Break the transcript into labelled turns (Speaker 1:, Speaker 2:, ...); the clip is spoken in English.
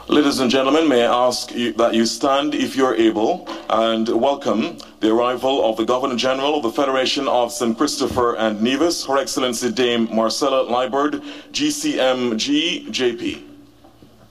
Speaker 1: Ladies and gentlemen, may I ask that you stand if you're able and welcome the arrival of the Governor General of the Federation of St. Christopher and Nevis, Her Excellency Dame Marcella Liburd, GCMG, JP.